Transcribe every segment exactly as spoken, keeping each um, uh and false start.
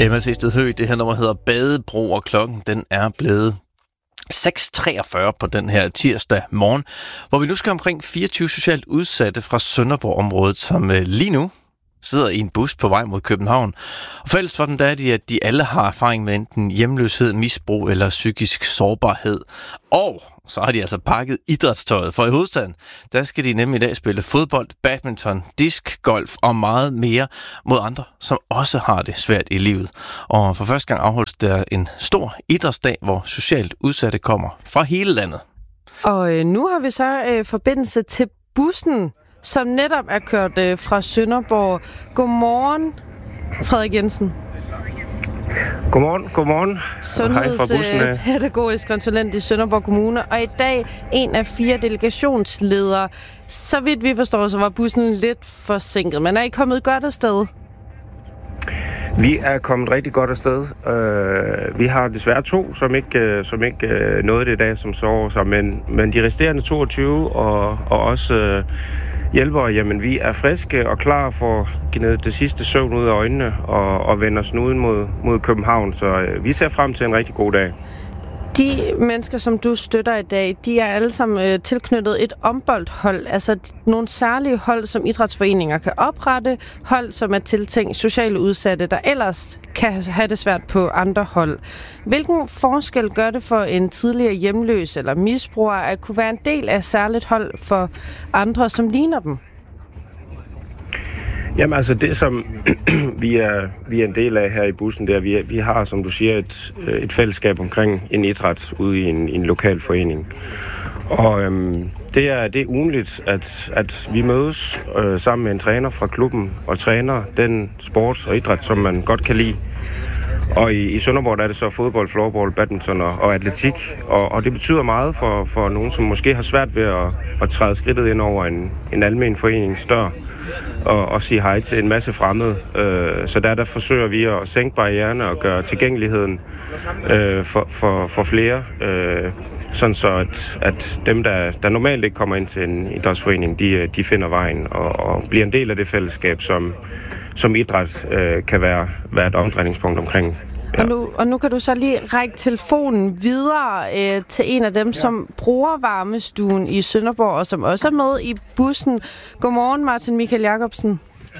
Emma Sted Høgh, det her nummer hedder Badebro, og klokken den er blevet seks treogfyrre på den her tirsdag morgen, hvor vi nu skal omkring fireogtyve socialt udsatte fra Sønderborg-området, som lige nu sidder i en bus på vej mod København. Og fælles for dem, der er de, at de alle har erfaring med enten hjemløshed, misbrug eller psykisk sårbarhed. Og så har de altså pakket idrætstøjet, for i hovedstaden, der skal de nemlig i dag spille fodbold, badminton, disk, golf og meget mere mod andre, som også har det svært i livet. Og for første gang afholdes der en stor idrætsdag, hvor socialt udsatte kommer fra hele landet. Og øh, nu har vi så øh, forbindelse til bussen, som netop er kørt øh, fra Sønderborg. Godmorgen, Frederik Jensen. Godmorgen, godmorgen. Sundhedspædagogisk konsulent i Sønderborg Kommune, og i dag en af fire delegationsledere. Så vidt vi forstår, så var bussen lidt forsinket, men er I kommet godt afsted? Vi er kommet rigtig godt afsted. Uh, vi har desværre to, som ikke, uh, som ikke uh, nåede det i dag, som sover sig, men, men de resterende toogtyve og, og også uh, hjælpere, jamen vi er friske og klar for at give det sidste søvn ud af øjnene og, og vende os snuden mod, mod København, så uh, vi ser frem til en rigtig god dag. De mennesker, som du støtter i dag, de er alle sammen øh, tilknyttet et omboldhold, altså nogle særlige hold, som idrætsforeninger kan oprette, hold, som er tiltænkt sociale udsatte, der ellers kan have det svært på andre hold. Hvilken forskel gør det for en tidligere hjemløs eller misbruger at kunne være en del af særligt hold for andre, som ligner dem? Jamen altså det, som vi, er, vi er en del af her i bussen, det er, vi, er, vi har, som du siger, et, et fællesskab omkring en idræt ude i en, en lokal forening. Og øhm, det er det er ugenligt, at, at vi mødes øh, sammen med en træner fra klubben og træner den sport og idræt, som man godt kan lide. Og i, i Sønderborg der er det så fodbold, floorball, badminton og, og atletik. Og, og det betyder meget for, for nogen, som måske har svært ved at, at træde skridtet ind over en, en almen forenings dør og, og sige hej til en masse fremmede. Øh, så der, der forsøger vi at sænke barriererne og gøre tilgængeligheden øh, for, for, for flere. Øh, sådan så, at, at dem, der, der normalt ikke kommer ind til en idrætsforening, de, de finder vejen og, og bliver en del af det fællesskab, som, som idræt øh, kan være, være et omdrejningspunkt omkring. Ja. Og, nu, og nu kan du så lige række telefonen videre øh, til en af dem, ja. som bruger varmestuen i Sønderborg, og som også er med i bussen. Godmorgen, Martin Michael Jacobsen.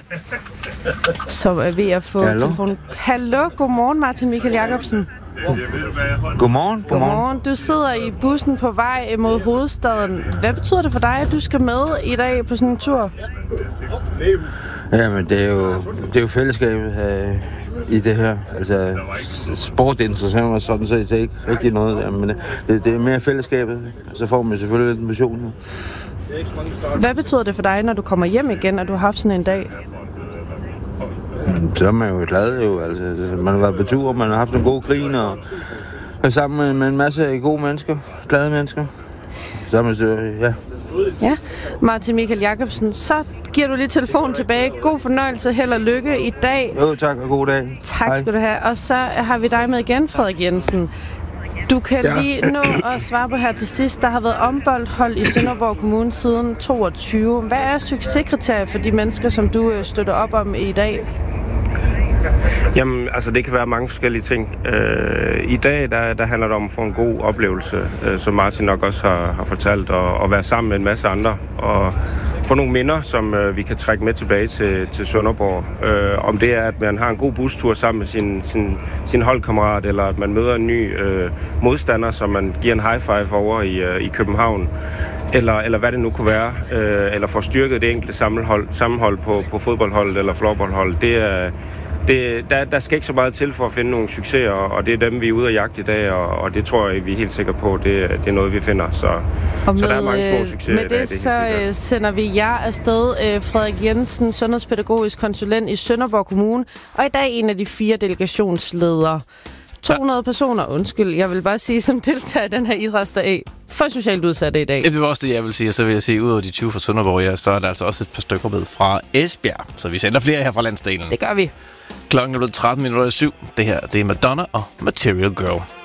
Som er ved at få Hallo. telefonen. Hallo, godmorgen, Martin Michael Jacobsen. Godmorgen, godmorgen. Godmorgen. Du sidder i bussen på vej mod hovedstaden. Hvad betyder det for dig, at du skal med i dag på sådan en tur? Jamen, det er jo, det er jo fællesskabet øh, i det her. Altså, sport interesserer mig sådan set, det er ikke rigtig noget der, men det, det er mere fællesskabet. Så får man selvfølgelig lidt motion. Hvad betyder det for dig, når du kommer hjem igen, at du har haft sådan en dag? Så er man jo glad jo, altså. Man har været på tur, man har haft en god grin og er sammen med en masse gode mennesker, glade mennesker. Så er man så, ja. Ja, Martin Michael Jacobsen, så giver du lige telefonen tilbage. God fornøjelse, held og lykke i dag. Jo, tak og god dag. Tak Hej. skal du have. Og så har vi dig med igen, Frederik Jensen. Du kan ja. lige nå at svare på her til sidst. Der har været omboldhold i Sønderborg Kommune siden toogtyve. Hvad er succeskriterier for de mennesker, som du støtter op om i dag? Jamen, altså det kan være mange forskellige ting. Øh, I dag, der, der handler det om at få en god oplevelse, øh, som Martin nok også har, har fortalt, og, og være sammen med en masse andre, og få nogle minder, som øh, vi kan trække med tilbage til, til Sønderborg. Øh, om det er, at man har en god bustur sammen med sin, sin, sin holdkammerat, eller at man møder en ny øh, modstander, som man giver en high five over i, øh, i København, eller, eller hvad det nu kunne være, øh, eller får styrket det enkelte sammenhold, sammenhold på, på fodboldholdet eller floorballholdet. Det er Det, der, der skal ikke så meget til for at finde nogle succeser, og det er dem, vi er ude at jagte i dag, og, og det tror jeg, vi er helt sikre på, det, det er noget, vi finder. Så, og med, så der er mange små succeser med i dag. det, det så øh, sender vi jer afsted, øh, Frederik Jensen, sundhedspædagogisk konsulent i Sønderborg Kommune, og i dag en af de fire delegationsledere. to hundrede ja. personer, undskyld, jeg vil bare sige, som deltager i den her idrætsdag for socialt udsatte i dag. Det var også det, jeg vil sige. Så vil jeg sige, ud af de tyve fra Sønderborg, ja, så er der altså også et par stykker med fra Esbjerg. Så vi sender flere her fra landsdelen. Det gør vi. Klokken er blevet tretten minutter i syv. Det her, det er Madonna og Material Girl.